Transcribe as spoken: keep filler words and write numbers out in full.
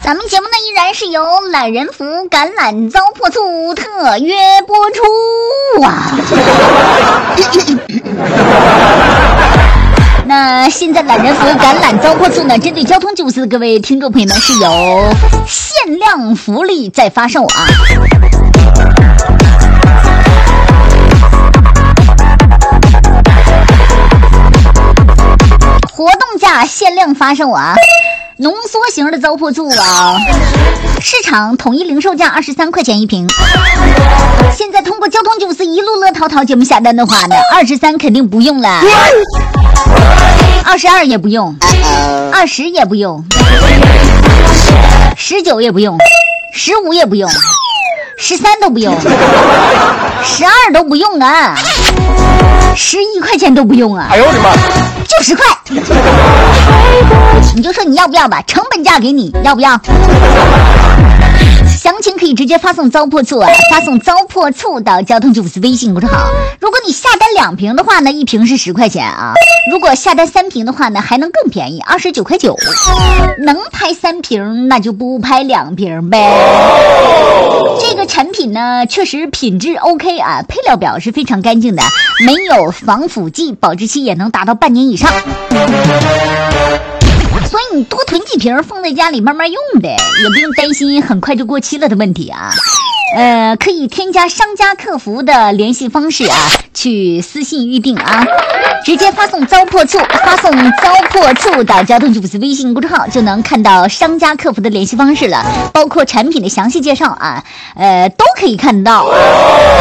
咱们节目呢依然是由懒人福橄榄糟粕醋特约播出啊。那现在懒人福橄榄糟粕醋呢，针对交通救司的各位听众朋友们是有限量福利在发售啊。活动价限量发售啊，浓缩型的糟粕醋啊，市场统一零售价二十三块钱一瓶。现在通过交通救司一路乐淘淘节目下单的话呢，二十三肯定不用了，二十二也不用，二十也不用，十九也不用，十五也不用，十三都不用，十二都不用啊，十一块钱都不用啊！ 哎呦我的妈！ 就十块，你就说你要不要吧，成本价给你，要不要？详情可以直接发送糟粕醋啊，发送糟粕醋到交通救司微信公众号。如果你下单两瓶的话呢，一瓶是十块钱啊。如果下单三瓶的话呢，还能更便宜，二十九块九。能拍三瓶，那就不拍两瓶呗。这个产品呢，确实品质 OK 啊，配料表是非常干净的，没有防腐剂，保质期也能达到半年以上。所以你多囤几瓶放在家里慢慢用的，也不用担心很快就过期了的问题啊。呃，可以添加商家客服的联系方式啊，去私信预定啊，直接发送糟粕醋，发送糟粕醋到交通救司微信公众号就能看到商家客服的联系方式了，包括产品的详细介绍啊，呃，都可以看到。